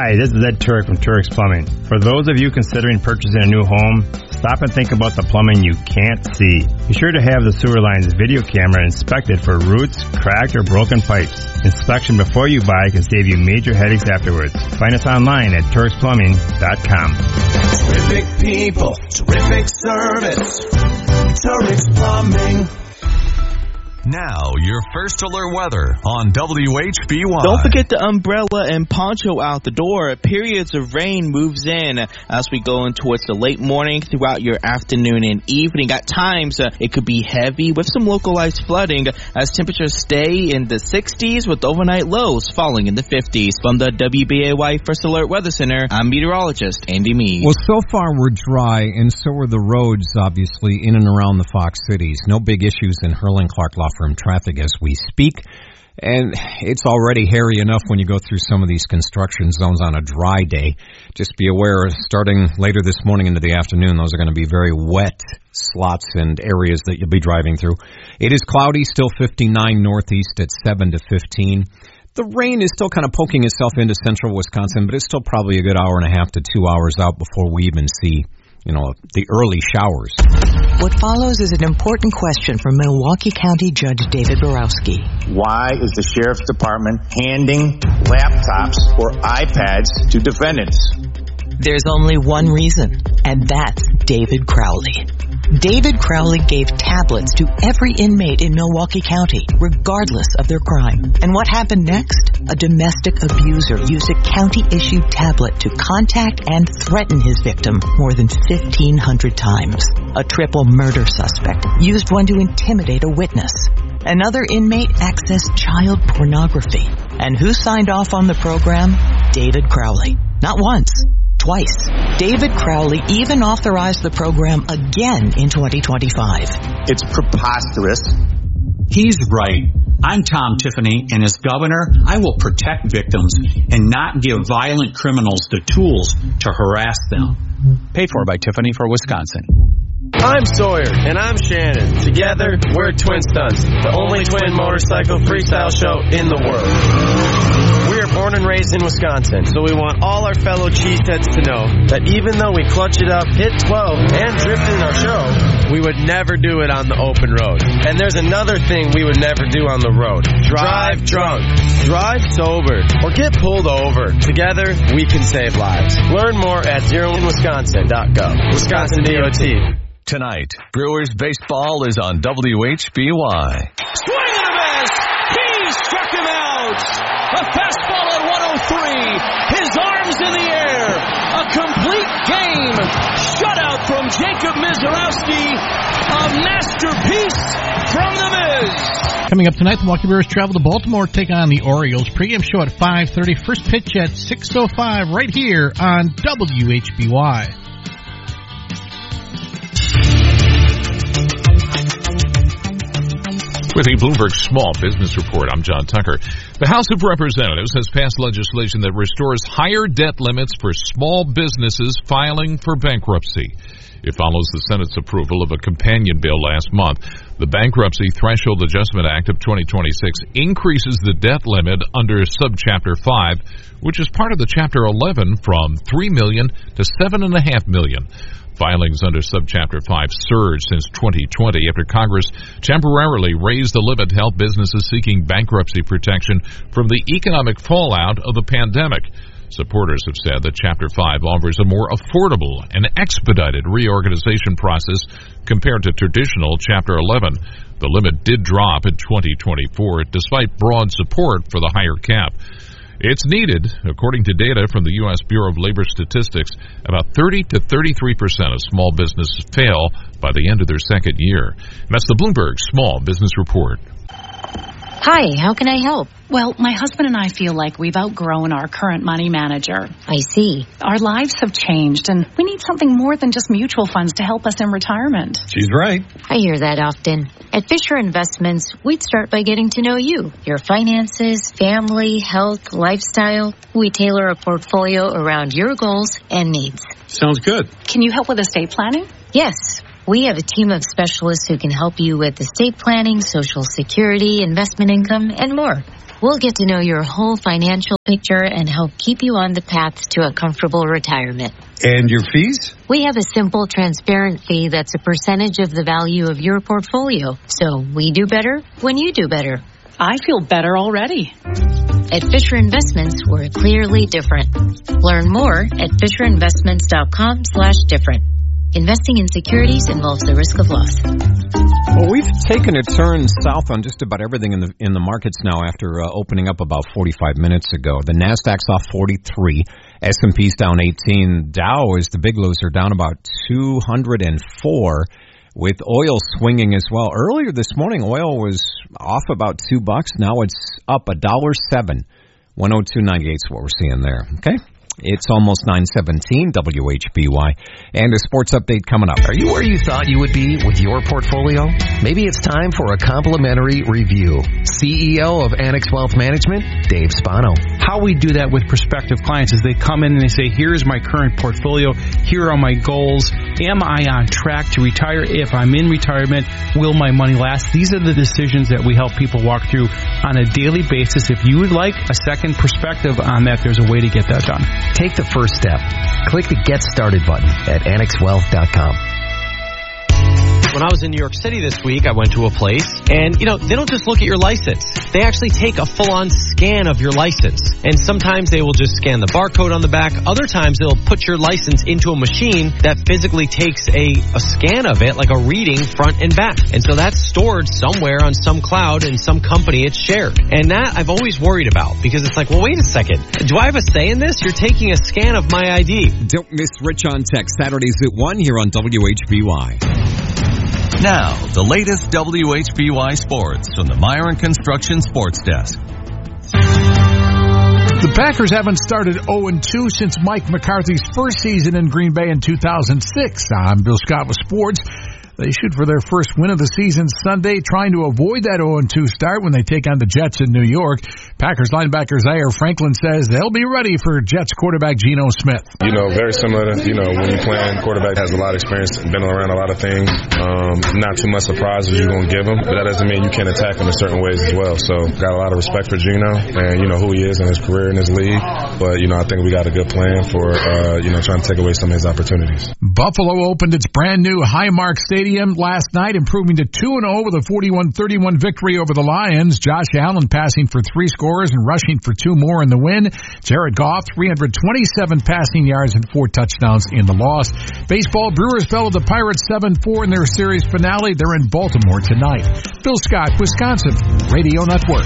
Hi, this is Ed Turk from Turk's Plumbing. For those of you considering purchasing a new home, stop and think about the plumbing you can't see. Be sure to have the sewer lines video camera inspected for roots, cracked, or broken pipes. Inspection before you buy can save you major headaches afterwards. Find us online at TurksPlumbing.com. Terrific people, terrific service. Turk's Plumbing. Now, your first alert weather on WHBY. Don't forget the umbrella and poncho out the door. Periods of rain moves in as we go in towards the late morning throughout your afternoon and evening. At times, it could be heavy with some localized flooding as temperatures stay in the 60s with overnight lows falling in the 50s. From the WBAY First Alert Weather Center, I'm meteorologist Andy Meade. Well, so far we're dry, and so are the roads, obviously, in and around the Fox cities. No big issues in Hurling Clark Law Firm traffic as we speak. And it's already hairy enough when you go through some of these construction zones on a dry day. Just be aware, starting later this morning into the afternoon, those are going to be very wet slots and areas that you'll be driving through. It is cloudy, still 59 northeast at 7 to 15. The rain is still kind of poking itself into central Wisconsin, but it's still probably a good hour and a half to 2 hours out before we even see, the early showers. What follows is an important question from Milwaukee County Judge David Borowski. Why is the Sheriff's Department handing laptops or iPads to defendants? There's only one reason, and that's David Crowley. David Crowley gave tablets to every inmate in Milwaukee County, regardless of their crime. And what happened next? A domestic abuser used a county-issued tablet to contact and threaten his victim more than 1,500 times. A triple murder suspect used one to intimidate a witness. Another inmate accessed child pornography. And who signed off on the program? David Crowley. Not once. Twice. David Crowley even authorized the program again in 2025. It's preposterous. He's right. I'm Tom Tiffany, and as governor, I will protect victims and not give violent criminals the tools to harass them. Paid for by Tiffany for Wisconsin. I'm Sawyer, and I'm Shannon. Together, we're Twin Stunts, the only twin motorcycle freestyle show in the world. We are born and raised in Wisconsin, so we want all our fellow cheeseheads to know that even though we clutch it up, hit 12, and drift in our show, we would never do it on the open road. And there's another thing we would never do on the road. Drive drunk, drive sober, or get pulled over. Together, we can save lives. Learn more at zeroinwisconsin.gov. Wisconsin DOT. Tonight, Brewers baseball is on WHBY. Swing and a miss! He struck him out! A fastball at 103. His arms in the air. A complete game. Shutout from Jacob Mizorowski. A masterpiece from the Miz. Coming up tonight, the Milwaukee Brewers travel to Baltimore to take on the Orioles. Pre-game show at 5:30. First pitch at 6:05 right here on WHBY. With the Bloomberg Small Business Report, I'm John Tucker. The House of Representatives has passed legislation that restores higher debt limits for small businesses filing for bankruptcy. It follows the Senate's approval of a companion bill last month. The Bankruptcy Threshold Adjustment Act of 2026 increases the debt limit under Subchapter 5, which is part of the Chapter 11, from $3 million to $7.5 million. Filings under Subchapter 5 surged since 2020 after Congress temporarily raised the limit to help businesses seeking bankruptcy protection from the economic fallout of the pandemic. Supporters have said that Chapter 5 offers a more affordable and expedited reorganization process compared to traditional Chapter 11. The limit did drop in 2024 despite broad support for the higher cap. It's needed. According to data from the U.S. Bureau of Labor Statistics, about 30 to 33% of small businesses fail by the end of their second year. And that's the Bloomberg Small Business Report. Hi, how can I help? Well, my husband and I feel like we've outgrown our current money manager. I see. Our lives have changed, and we need something more than just mutual funds to help us in retirement. She's right. I hear that often. At Fisher Investments, we'd start by getting to know you, your finances, family, health, lifestyle. We tailor a portfolio around your goals and needs. Sounds good. Can you help with estate planning? Yes. We have a team of specialists who can help you with estate planning, Social Security, investment income, and more. We'll get to know your whole financial picture and help keep you on the path to a comfortable retirement. And your fees? We have a simple, transparent fee that's a percentage of the value of your portfolio. So we do better when you do better. I feel better already. At Fisher Investments, we're clearly different. Learn more at FisherInvestments.com/different. Investing in securities involves the risk of loss. Well, we've taken a turn south on just about everything in the markets now after opening up about 45 minutes ago. The Nasdaq's off 43, S&P's down 18, Dow is the big loser, down about 204, with oil swinging as well. Earlier this morning, oil was off about $2. Now it's up $1.07. 102.98 is what we're seeing there. Okay. It's almost 9:17 WHBY, and a sports update coming up. Are you where you thought you would be with your portfolio? Maybe it's time for a complimentary review. CEO of Annex Wealth Management, Dave Spano. How we do that with prospective clients is they come in and they say, here's my current portfolio, here are my goals, am I on track to retire? If I'm in retirement, will my money last? These are the decisions that we help people walk through on a daily basis. If you would like a second perspective on that, there's a way to get that done. Take the first step. Click the Get Started button at AnnexWealth.com. When I was in New York City this week, I went to a place, and, they don't just look at your license. They actually take a full-on scan of your license. And sometimes they will just scan the barcode on the back. Other times they'll put your license into a machine that physically takes a scan of it, like a reading front and back. And so that's stored somewhere on some cloud in some company it's shared. And that I've always worried about, because it's like, well, wait a second. Do I have a say in this? You're taking a scan of my ID. Don't miss Rich on Tech, Saturdays at 1 here on WHBY. Now, the latest WHBY sports from the Myron Construction Sports Desk. The Packers haven't started 0-2 since Mike McCarthy's first season in Green Bay in 2006. I'm Bill Scott with sports. They shoot for their first win of the season Sunday, trying to avoid that 0-2 start when they take on the Jets in New York. Packers linebacker Zaire Franklin says they'll be ready for Jets quarterback Geno Smith. Very similar to, when you playing, quarterback has a lot of experience, been around a lot of things. Not too much surprises you're going to give him, but that doesn't mean you can't attack him in certain ways as well. So, got a lot of respect for Geno and, who he is in his career in this league. But, I think we got a good plan for, trying to take away some of his opportunities. Buffalo opened its brand new Highmark Stadium last night, improving to 2-0 with a 41-31 victory over the Lions. Josh Allen passing for 3 scores and rushing for 2 more in the win. Jared Goff, 327 passing yards and 4 touchdowns in the loss. Baseball, Brewers fell to the Pirates 7-4 in their series finale. They're in Baltimore tonight. Bill Scott, Wisconsin, Radio Network.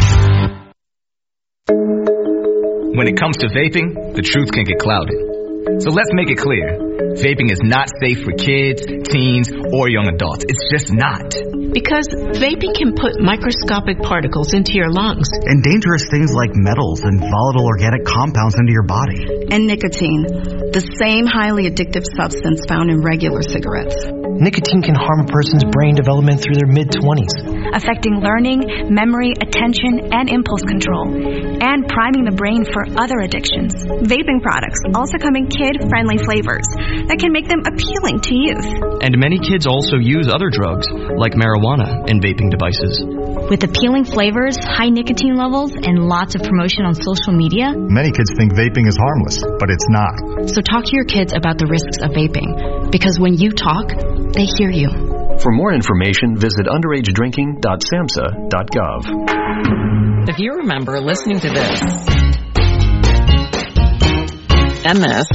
When it comes to vaping, the truth can get clouded. So let's make it clear. Vaping is not safe for kids, teens, or young adults. It's just not. Because vaping can put microscopic particles into your lungs. And dangerous things like metals and volatile organic compounds into your body. And nicotine, the same highly addictive substance found in regular cigarettes. Nicotine can harm a person's brain development through their mid-20s. Affecting learning, memory, attention, and impulse control. And priming the brain for other addictions. Vaping products also come in kid-friendly flavors that can make them appealing to youth. And many kids also use other drugs, like marijuana, in vaping devices. With appealing flavors, high nicotine levels, and lots of promotion on social media, many kids think vaping is harmless, but it's not. So talk to your kids about the risks of vaping, because when you talk, they hear you. For more information, visit underagedrinking.samhsa.gov. If you remember listening to this and this,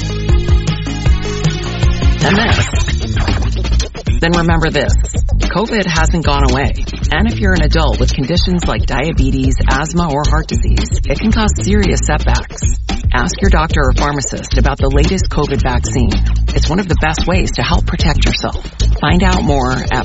then remember this. COVID hasn't gone away. And if you're an adult with conditions like diabetes, asthma, or heart disease, it can cause serious setbacks. Ask your doctor or pharmacist about the latest COVID vaccine. It's one of the best ways to help protect yourself. Find out more at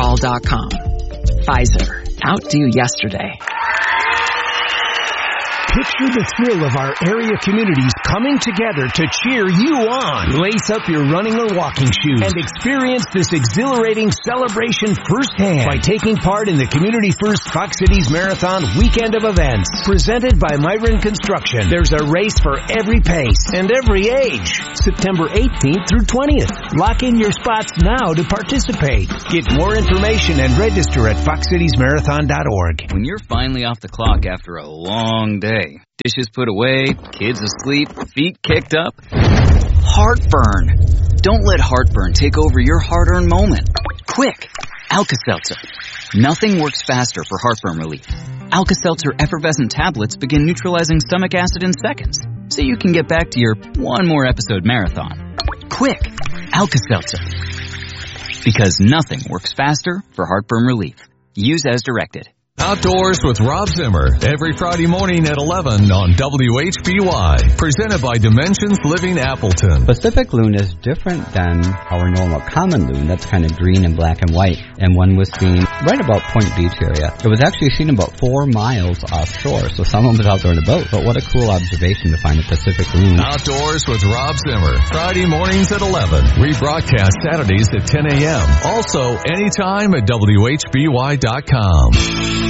Pfizerforall.com. Pfizer. Outdo yesterday. Picture the thrill of our area communities coming together to cheer you on. Lace up your running or walking shoes and experience this exhilarating celebration firsthand by taking part in the Community First Fox Cities Marathon weekend of events. Presented by Myron Construction, there's a race for every pace and every age. September 18th through 20th. Lock in your spots now to participate. Get more information and register at foxcitiesmarathon.org. When you're finally off the clock after a long day, dishes put away, kids asleep, feet kicked up, heartburn. Don't let heartburn take over your hard-earned moment. Quick, Alka-Seltzer. Nothing works faster for heartburn relief. Alka-Seltzer effervescent tablets begin neutralizing stomach acid in seconds, so you can get back to your one more episode marathon. Quick, Alka-Seltzer. Because nothing works faster for heartburn relief. Use as directed. Outdoors with Rob Zimmer, every Friday morning at 11 on WHBY. Presented by Dimensions Living Appleton. Pacific loon is different than our normal common loon that's kind of green and black and white. And one was seen right about Point Beach area. It was actually seen about 4 miles offshore, so someone was out there in a boat. But what a cool observation to find a Pacific loon. Outdoors with Rob Zimmer, Friday mornings at 11. Rebroadcast Saturdays at 10 a.m. Also, anytime at WHBY.com.